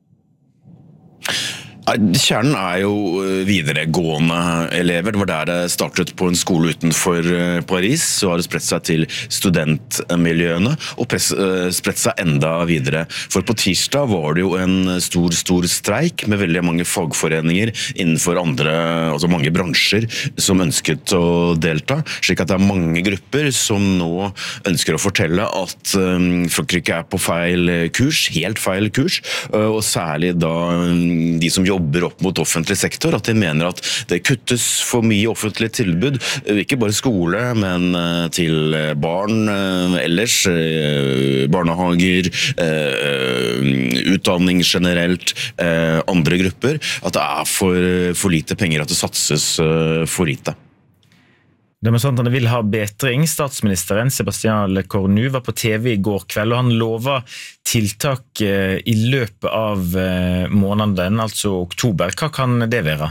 Kjernen er jo videregående elever. Det var der det startet på en skole utenfor Paris, så har det spredt seg til studentmiljøene og press, spredt seg enda videre. For på tirsdag var det jo en stor, stor streik med veldig mange fagforeninger innenfor andre, altså mange bransjer som ønsket å delta, slik at det er mange grupper som nå ønsker å fortelle at Frankrike er på feil kurs, helt feil kurs, og særlig da de som jobber jobber opp mot offentlig sektor, at de mener at det kuttes for mye offentlig tilbud, ikke bare skole, men til barn ellers, barnehager, utdanning generelt, andre grupper, at det er for, for lite penger, at det satses for lite. Demonstrantene vil ha bedring. Statsministeren Sébastien Lecornu var på T V i går kveld, og han lover tiltak i løpet av måneden, altså oktober. Hva kan det være?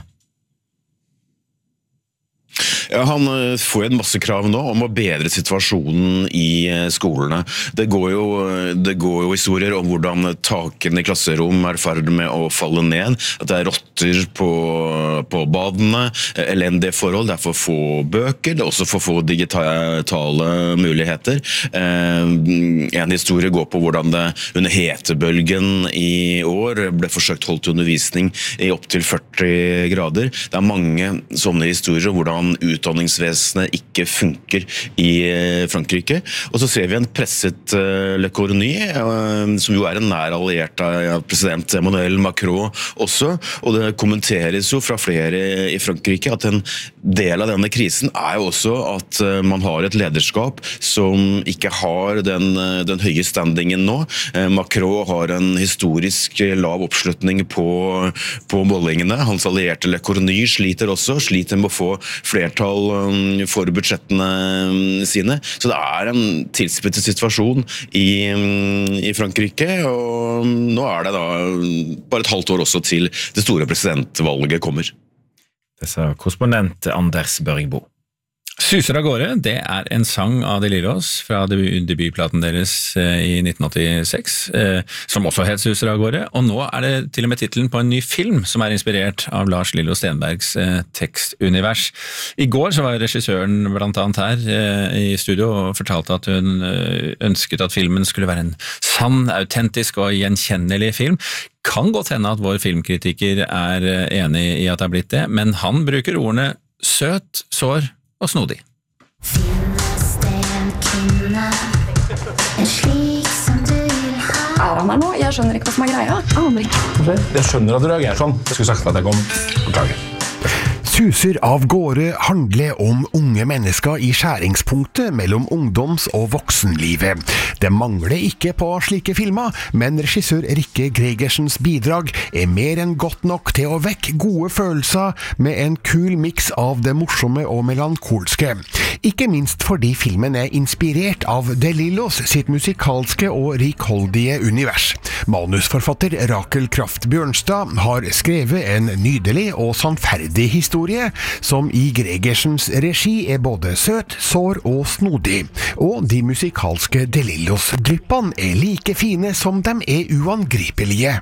Ja, han får en masse krav nå om å bedre situasjonen i skolene. Det går jo, det går jo historier om hvordan takene i klasserom er i ferd med å falle ned, at det er rotter på, på badene, elendige forhold, det er for få bøker, det er også for få digitale muligheter. En historie går på hvordan det under hetebølgen i år ble forsøkt holdt undervisning i opp til førti grader. Det er mange sånne historier om hvordan utdanningsvesenet ikke funker i Frankrike. Og så ser vi en presset Lecornu, som jo er en nær alliert av president Emmanuel Macron også, og det kommenteres jo fra flere i Frankrike at en del av denne krisen er jo også at man har et lederskap som ikke har den, den høye standingen nå. Macron har en historisk lav oppslutning på, på målingene. Hans allierte Lecornu sliter også, sliter med å få flertall for budsjettene sine. Så det er en tilspittet situasjon i, i Frankrike, og nå er det da bare et halvt år også til det store presidentvalget kommer. Det sa korrespondent Anders Børgbo. Suser av gårde, det er en sang av De Lillos fra debutplaten deres i nitten åttiseks, som også het Suser av gårde, og nå er det til og med titelen på en ny film som er inspirert av Lars Lillo Stenbergs tekstunivers. I går så var regissøren blant annet her i studio og fortalte at hun ønsket at filmen skulle være en sann, autentisk og gjenkjennelig film. Kan godt hende at vår filmkritiker er enig i at det er blitt det, men han bruker ordene søt, sår og snodig. Er han der nå? Jeg skjønner ikke hva som er greia. Aner ikke. Jeg skjønner at du reagerer sånn. Jeg skulle sagt at jeg kom. Beklager. Suser av gårde handler om unge mennesker i skjæringspunktet mellom ungdoms- og voksenlivet. Det mangler ikke på slike filmer, men regissør Rikke Gregersens bidrag er mer enn godt nok til å vekke gode følelser med en kul mix av det morsomme og melankolske. Ikke minst fordi filmen er inspirert av De Lillos sitt musikalske og rikholdige univers. Manusforfatter Rakel Kraft Bjørnstad har skrevet en nydelig og sannferdig historie som i Gregersens regi er både søt, sår og snodig. Og de musikalske De Lillos-dryppene er like fine som de er uangripelige.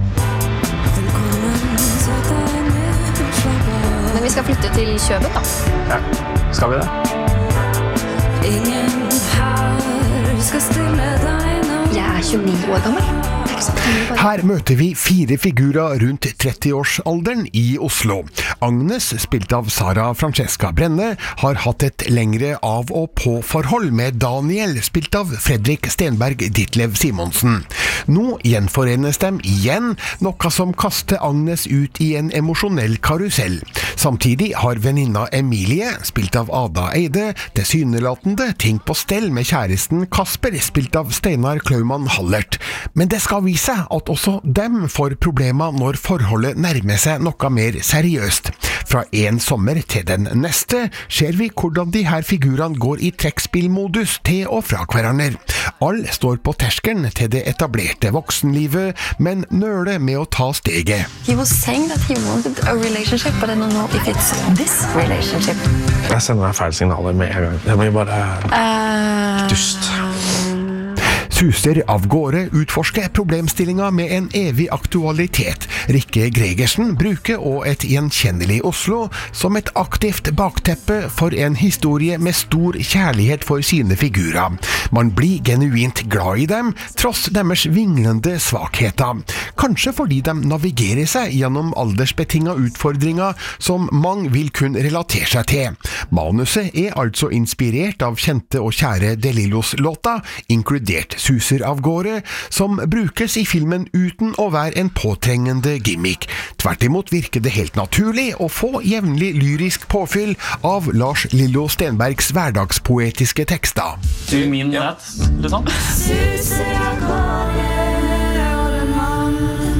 Men vi skal flytte til Kjøben da. Ja, skal vi det? Ingen her skal stille deg nå. Jeg er tjueni år gammel. Her møter vi fire figurer rundt tretti-årsalderen i Oslo. Agnes, spilt av Sara Francesca Brenne, har hatt et lengre av- og på-forhold med Daniel, spilt av Fredrik Stenberg Ditlev Simonsen. Nå gjenforenes dem igjen, noe som kaster Agnes ut i en emosjonell karusell. Samtidig har venninna Emilie, spilt av Ada Eide, tilsynelatende ting på stell med kjæresten Kasper, spilt av Steinar Klaumann Hallert. Men det skal vise seg at også dem får problemer når forholdet nærmer seg noe mer seriøst. Fra en sommer til den neste ser vi hvordan de her figurene går i trekkspillmodus til og fra hverandre. Alle står på terskelen til det etablerte voksenlivet, men nøler med å ta steget. He was saying that he wanted a relationship, but I don't know if it's this relationship. Jeg sender deg feil signaler med en gang. Det blir bare uh... dust. Suser av gårde utforsker problemstillinga med en evig aktualitet. Rikke Gregersen bruker også et gjenkjennelig Oslo som et aktivt bakteppe for en historie med stor kjærlighet for sine figurer. Man blir genuint glad i dem, tross deres vinglende svakheter. Kanskje fordi de navigerer seg gjennom aldersbetinga utfordringer som mange vil kunne relatere seg til. Manuset er altså inspirert av kjente og kjære De Lillos-låta, inkludert Suser suser av gårde, som brukes i filmen uten å være en påtrengende gimmick. Tvert imot virker det helt naturlig å få jevnlig lyrisk påfyll av Lars Lillo Stenbergs hverdagspoetiske tekster. Do you mean that, liksom? Suser av gårde over mann.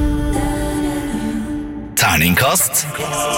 Terningkast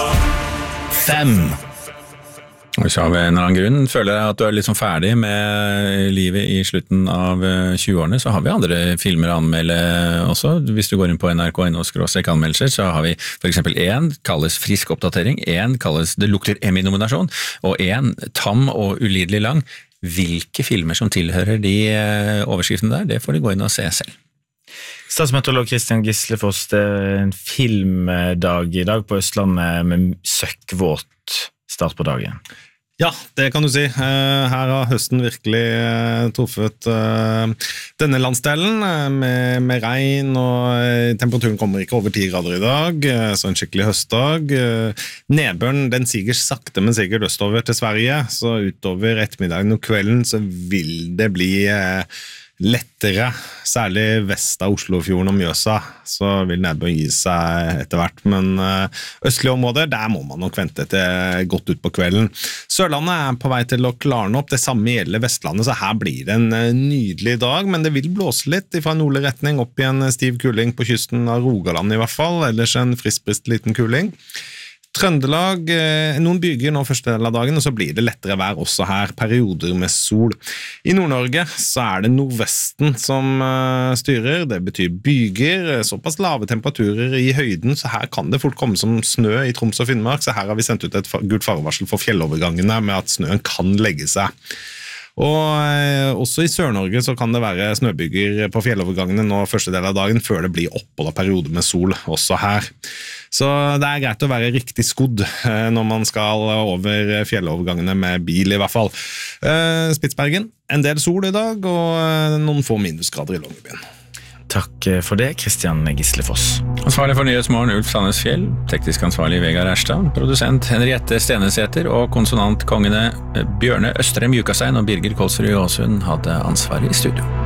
fem. Hvis du av en eller annen grunn føler at du er litt sånn ferdig med livet i slutten av tjueårene, så har vi andre filmer å anmelde også. Hvis du går inn på N R K N O skråstrek anmeldelser, så har vi for eksempel en kalles frisk oppdatering, en kalles det lukter Emmy-nominasjon, og en tam og ulidelig lang. Hvilke filmer som tilhører de overskriftene der, det får du gå inn og se selv. Statsmeteorolog Kristian Gislefoss, det er en filmdag i dag på Østlandet med søkkvåt start på dagen. Ja, det kan du si. Her har høsten virkelig truffet denne landsdelen med, med regn, og temperaturen kommer ikke over ti grader i dag, så en skikkelig høstdag. Nedbøren, den siger sakte, men sikkert østover til Sverige, så utover ettermiddagen og kvelden så vil det bli lettere, særlig vest av Oslofjorden og Mjøsa, så vil nedbøren gi seg etter hvert, men østlige områder, der må man nok vente til godt ut på kvelden. Sørlandet er på vei til å klarne opp, det samme gjelder Vestlandet, så her blir det en nydelig dag, men det vil blåse litt fra nordlig retning opp i en stiv kuling på kysten av Rogaland i hvert fall, ellers en friskbrist liten kuling. Trøndelag, noen byger nå første del av dagen, og så blir det lettere vær også her, perioder med sol. I Nord-Norge så er det nordvesten som styrer, det betyr byger, såpass lave temperaturer i høyden, så her kan det fort komme som snø i Troms og Finnmark, så her har vi sendt ut et gult farevarsel for fjellovergangene med at snøen kan legge seg. Og også i Sør-Norge så kan det være snøbyger på fjellovergangene nå første del av dagen, før det blir opphold av perioder med sol også her. Så det er greit å være riktig skodd når man skal over fjellovergangene med bil i hvert fall. Spitsbergen, en del sol i dag, og noen få minusgrader i Longyearbyen. Takk for det, Kristian Gislefoss. Ansvarlig for Nyhetsmorgen, Ulf Sandnes Fjell, teknisk ansvarlig Vegard Erstad, produsent Henriette Steneseter og konsonantkongene Bjørne Østrem Jukastein og Birger Kolsrud Åsund hadde ansvaret i studio.